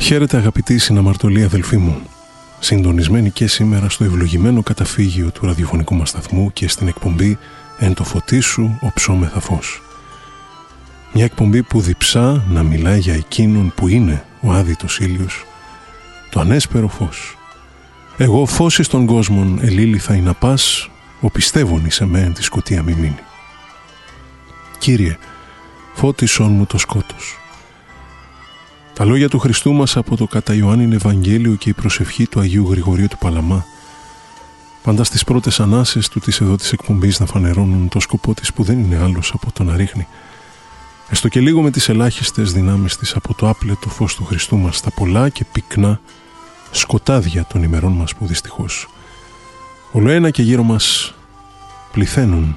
Χαίρετε αγαπητοί συναμαρτωλοί αδελφοί μου, συντονισμένοι και σήμερα στο ευλογημένο καταφύγιο του ραδιοφωνικού μας σταθμού και στην εκπομπή «Εν το φωτί σου οψόμεθα φως». Μια εκπομπή που διψά να μιλάει για εκείνον που είναι ο άδειτος ήλιος, το ανέσπερο φως. Εγώ φως εις των κόσμων ελήλυθα να πας, ο πιστεύων εις εμέν τη σκοτία μη μείνει. Κύριε, φώτισόν μου το σκότος. Τα λόγια του Χριστού μας από το κατά Ιωάννην Ευαγγέλιο και η προσευχή του Αγίου Γρηγορίου του Παλαμά, πάντα στις πρώτες ανάσες του της εδώ της εκπομπής να φανερώνουν το σκοπό της που δεν είναι άλλος από το να ρίχνει, έστω και λίγο με τις ελάχιστες δυνάμεις της, από το άπλετο φως του Χριστού μας τα πολλά και πυκνά σκοτάδια των ημερών μας που δυστυχώς ολοένα και γύρω μας πληθαίνουν.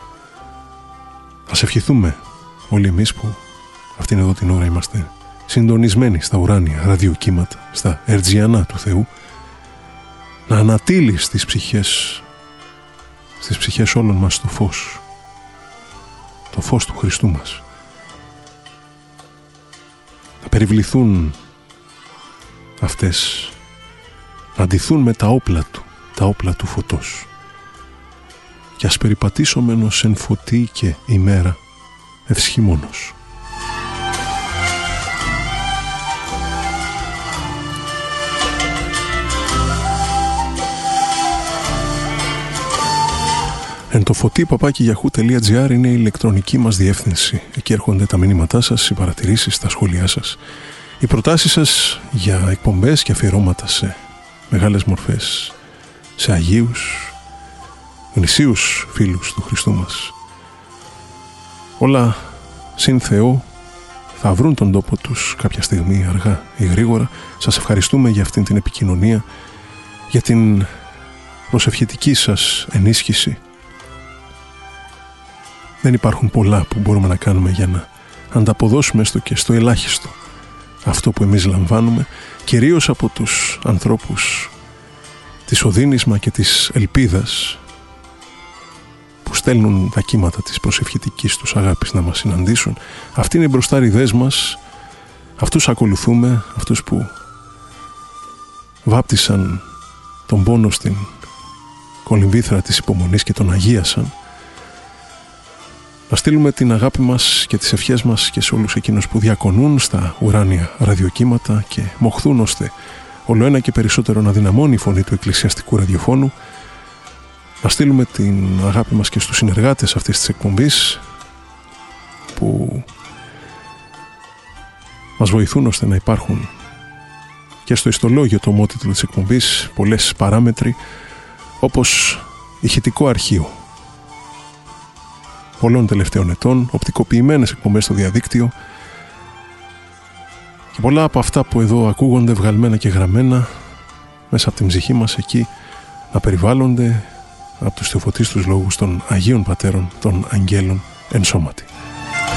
Ας ευχηθούμε όλοι εμείς που αυτήν εδώ την ώρα είμαστε συντονισμένοι στα ουράνια ραδιοκύματα, στα ερτζιανά του Θεού, να ανατείλει στις ψυχές όλων μας το φως του Χριστού μας. Να περιβληθούν αυτές, να ντυθούν με τα όπλα του φωτός. Και ας περιπατήσομενος εν φωτί και ημέρα ευσχημόνος. Εν το φωτί @yahoo.gr είναι η ηλεκτρονική μας διεύθυνση. Εκεί έρχονται τα μηνύματά σας, οι παρατηρήσεις, τα σχόλιά σας, οι προτάσεις σας για εκπομπές και αφιερώματα σε μεγάλες μορφές, σε αγίους, γνησίους φίλους του Χριστού μας. Όλα συν Θεό θα βρουν τον τόπο τους κάποια στιγμή, αργά ή γρήγορα. Σας ευχαριστούμε για αυτήν την επικοινωνία, για την προσευχητική σας ενίσχυση. Δεν υπάρχουν πολλά που μπορούμε να κάνουμε για να ανταποδώσουμε έστω και στο ελάχιστο αυτό που εμείς λαμβάνουμε, κυρίως από τους ανθρώπους της οδύνης και της ελπίδας που στέλνουν τα κύματα της προσευχητικής τους αγάπης να μας συναντήσουν. Αυτοί είναι οι μπροστάριδές μας, αυτούς ακολουθούμε, αυτούς που βάπτισαν τον πόνο στην κολυμβήθρα της υπομονής και τον αγίασαν. Να στείλουμε την αγάπη μας και τις ευχές μας και σε όλους εκείνους που διακονούν στα ουράνια ραδιοκύματα και μοχθούν ώστε ολοένα και περισσότερο να δυναμώνει η φωνή του εκκλησιαστικού ραδιοφώνου. Να στείλουμε την αγάπη μας και στους συνεργάτες αυτής της εκπομπής που μας βοηθούν ώστε να υπάρχουν και στο ιστολόγιο, το ομότιτλο της εκπομπής, πολλές παράμετροι όπως ηχητικό αρχείο πολλών τελευταίων ετών, οπτικοποιημένες εκπομπές στο διαδίκτυο και πολλά από αυτά που εδώ ακούγονται βγαλμένα και γραμμένα μέσα από την ψυχή μας εκεί να περιβάλλονται από τους θεοφωτίστους λόγους των Αγίων Πατέρων των Αγγέλων εν σώματι.